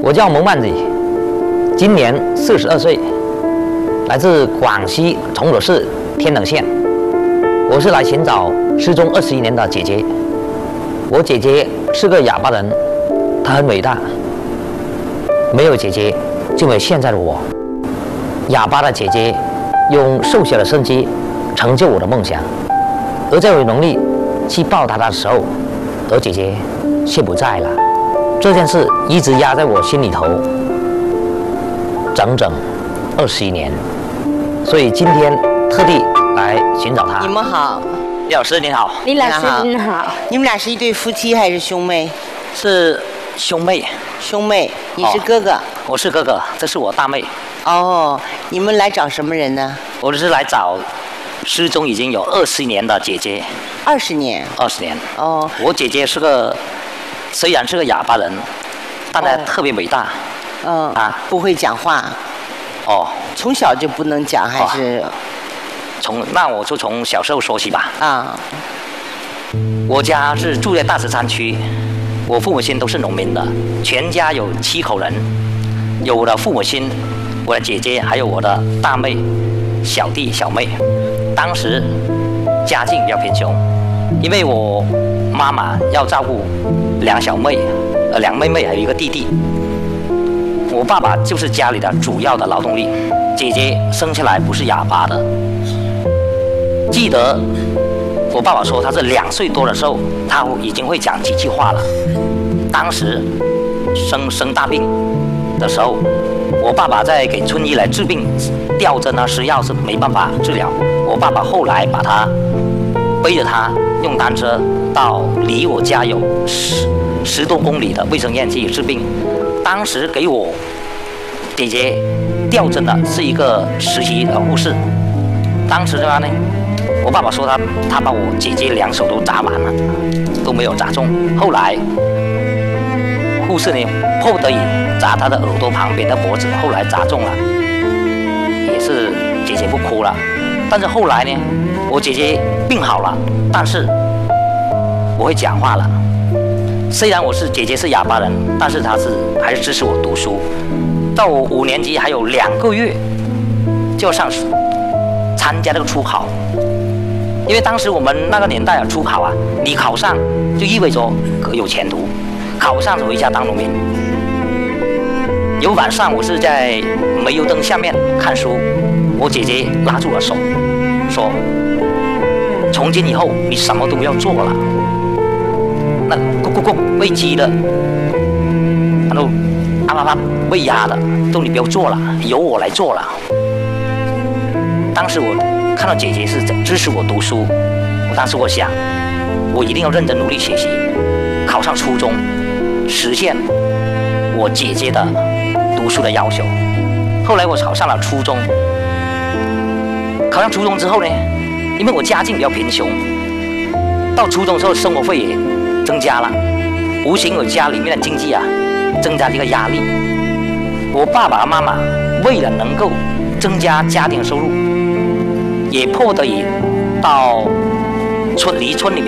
我叫蒙曼子，今年42岁，来自广西崇左市天冷县。我是来寻找失踪21年的姐姐。我姐姐是个哑巴人，她很伟大。没有姐姐，就没有现在的我。哑巴的姐姐用瘦小的身躯成就我的梦想，而在我有能力去报答她的时候，而姐姐却不在了。这件事一直压在我心里头，整整21年，所以今天特地来寻找她。 你们好， 李老师您好。 李老师您好。 你们俩是一对夫妻还是兄妹？ 是兄妹。 兄妹，你是哥哥。 我是哥哥，这是我大妹。 哦，你们来找什么人呢？ 我是来找失踪已经有20年的姐姐。 20年。 20年。 哦， 我姐姐虽然是个哑巴人，但她特别伟大。 不会讲话。 哦。 从小就不能讲还是？ 那我就从小时候说起吧。 啊。 我家是住在大石山区，我父母亲都是农民的，全家有7口人，有我的父母亲，我的姐姐，还有我的大妹、小弟、小妹。当时家境比较贫穷，因为我妈妈要照顾2小妹，2妹妹还有一个弟弟。我爸爸就是家里的主要的劳动力，姐姐生下来不是哑巴的。记得我爸爸说，他是2岁多的时候，他已经会讲几句话了。当时生大病的时候，我爸爸在给村医来治病，吊针啊、施药是没办法治疗。我爸爸后来把他背着他用单车到离我家有10多公里的卫生院去治病。当时给我姐姐吊针的是一个实习的护士。当时的话呢，我爸爸说他把我姐姐2手都扎满了，都没有扎中。后来护士呢迫不得已扎他的耳朵旁边的脖子，后来扎中了，也是姐姐不哭了。但是后来呢，我姐姐病好了，但是我会讲话了。虽然姐姐是哑巴人，但是她还是支持我读书。到我5年级还有2个月就要参加这个初考，因为当时我们那个年代初考啊，你考上就意味着有前途，考不上就回家当农民。有晚上我是在煤油灯下面看书，我姐姐拉住我手说：“从今以后你什么都不要做了，那喂鸡的，然后喂鸭的都你不要做了，由我来做了。”当时我看到姐姐是支持我读书，当时我想，我一定要认真努力学习，考上初中，实现我姐姐的读书的要求。后来我考上了初中，考上初中之后呢，因为我家境比较贫穷，到初中之后生活费也增加了，无形我家里面的经济增加这个压力。我爸爸妈妈为了能够增加家庭收入，也迫得已到离村里面